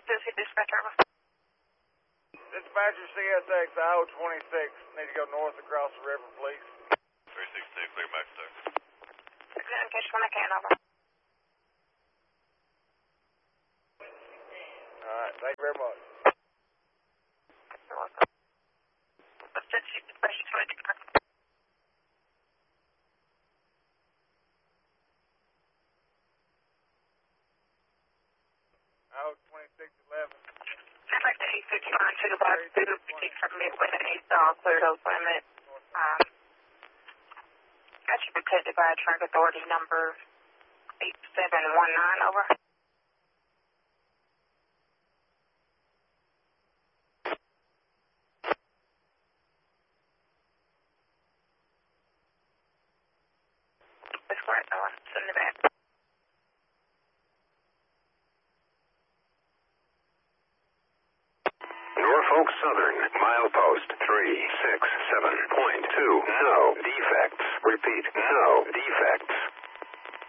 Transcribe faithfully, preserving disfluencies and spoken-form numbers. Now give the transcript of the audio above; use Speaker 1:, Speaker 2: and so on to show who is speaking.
Speaker 1: This is dispatcher.
Speaker 2: Dispatcher C S X I O twenty-six. Need to go north across the river, please.
Speaker 3: three sixty-two, clear back, sir.
Speaker 1: In case when I can, over.
Speaker 2: Alright, thank you very much.
Speaker 1: You're welcome. Let's just see the question to it.
Speaker 2: I O twenty-six eleven.
Speaker 1: I'd like the eight fifty-nine to the bar to the proceed from Midway and East all clear those limits. Um, that should be protected by a trunk authority number eight seven one nine, over. That's correct, over. Send it back.
Speaker 4: Norfolk Southern, milepost three six seven point two, no, D